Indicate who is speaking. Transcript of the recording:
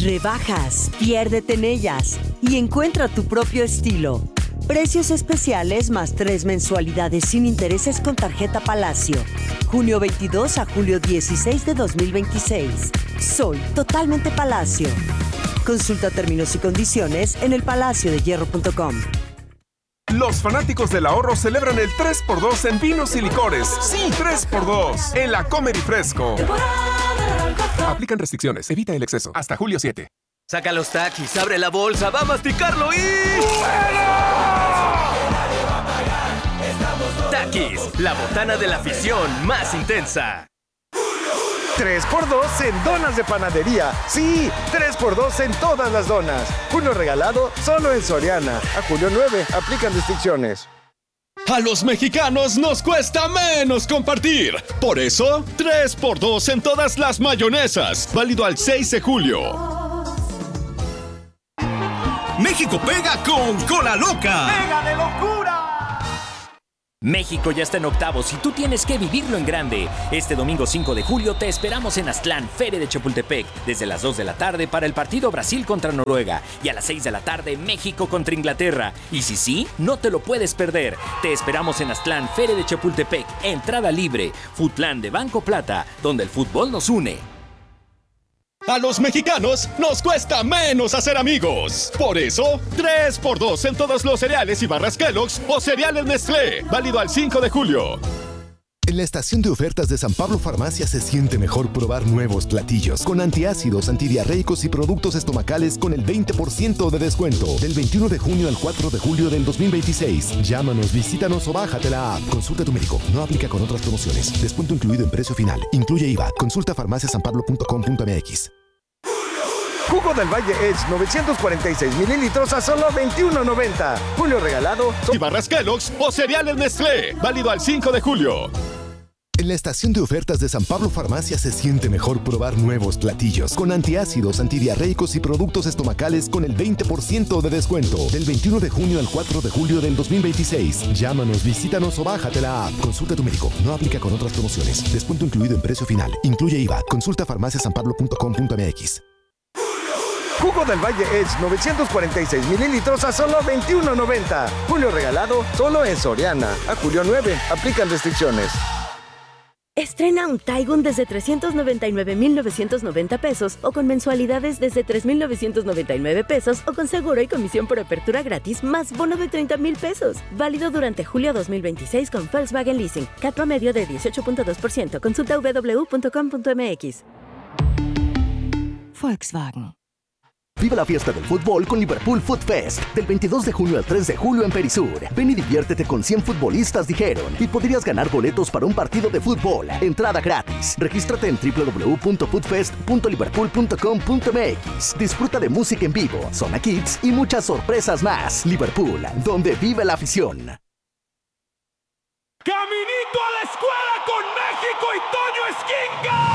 Speaker 1: Rebajas, piérdete en ellas y encuentra tu propio estilo. Precios especiales más 3 mensualidades sin intereses con tarjeta Palacio. Junio 22 a julio 16 de 2026. Soy totalmente Palacio. Consulta términos y condiciones en elpalaciodehierro.com.
Speaker 2: Los fanáticos del ahorro celebran el 3x2 en vinos y licores. Sí, 3x2 en la Comer y Fresco. Aplican restricciones. Evita el exceso. Hasta julio 7.
Speaker 3: Saca los Takis, abre la bolsa, va a masticarlo y... Takis, la botana de la afición más intensa.
Speaker 4: 3x2 en donas de panadería. Sí, 3x2 en todas las donas. Uno regalado solo en Soriana. A julio 9, aplican restricciones.
Speaker 5: A los mexicanos nos cuesta menos compartir. Por eso, 3x2 en todas las mayonesas. Válido al 6 de julio.
Speaker 6: México pega con Cola Loca.
Speaker 7: ¡Pega de locura!
Speaker 8: México ya está en octavos y tú tienes que vivirlo en grande. Este domingo 5 de julio te esperamos en Aztlán, Feria de Chapultepec, desde las 2 de la tarde para el partido Brasil contra Noruega y a las 6 de la tarde México contra Inglaterra. Y si sí, no te lo puedes perder. Te esperamos en Aztlán, Feria de Chapultepec, entrada libre, Futlán de Banco Plata, donde el fútbol nos une.
Speaker 5: A los mexicanos nos cuesta menos hacer amigos. Por eso, 3x2 en todos los cereales y barras Kellogg's o cereales Nestlé. Válido al 5 de julio.
Speaker 9: En la estación de ofertas de San Pablo Farmacia se siente mejor probar nuevos platillos con antiácidos, antidiarreicos y productos estomacales con el 20% de descuento. Del 21 de junio al 4 de julio del 2026. Llámanos, visítanos o bájate la app. Consulta a tu médico. No aplica con otras promociones. Descuento incluido en precio final. Incluye IVA. Consulta farmaciasanpablo.com.mx.
Speaker 4: Jugo del Valle Edge 946 mililitros a solo $21.90. Julio regalado.
Speaker 5: Y barras Kellogg's o cereales Nestlé. Válido al 5 de julio.
Speaker 9: En la estación de ofertas de San Pablo Farmacia se siente mejor probar nuevos platillos con antiácidos, antidiarreicos y productos estomacales con el 20% de descuento. Del 21 de junio al 4 de julio del 2026. Llámanos, visítanos o bájate la app. Consulta a tu médico. No aplica con otras promociones. Descuento incluido en precio final. Incluye IVA. Consulta farmaciasanpablo.com.mx.
Speaker 4: Jugo del Valle Edge 946 mililitros a solo $21.90. Julio regalado solo en Soriana. A julio 9, aplican restricciones.
Speaker 10: Estrena un Taigun desde 399,990 pesos o con mensualidades desde 3,999 pesos o con seguro y comisión por apertura gratis más bono de 30,000 pesos. Válido durante julio 2026 con Volkswagen Leasing. CAT promedio de 18.2%. Consulta www.com.mx.
Speaker 11: Volkswagen.
Speaker 12: Viva la fiesta del fútbol con Liverpool Foot Fest. Del 22 de junio al 3 de julio en Perisur. Ven y diviértete con 100 futbolistas, dijeron. Y podrías ganar boletos para un partido de fútbol. Entrada gratis. Regístrate en www.footfest.liverpool.com.mx. Disfruta de música en vivo, zona kids y muchas sorpresas más. Liverpool, donde vive la afición.
Speaker 7: Caminito a la escuela con México y Toño Esquinca.